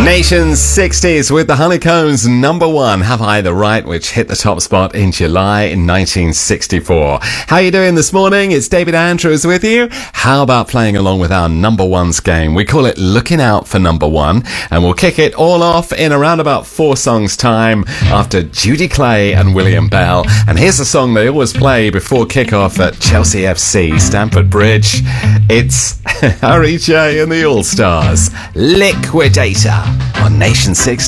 Nation's 60s with the Honeycombs, number one, Have I the Right, which hit the top spot in July in 1964. How are you doing this morning? It's David Andrews with you. How about playing along with our number ones game? We call it Looking Out for Number One, and we'll kick it all off in around about 4 songs time after Judy Clay and William Bell. And here's the song they always play before kickoff at Chelsea FC, Stamford Bridge. It's Harry J and the All-Stars, Liquidator on Nation 6.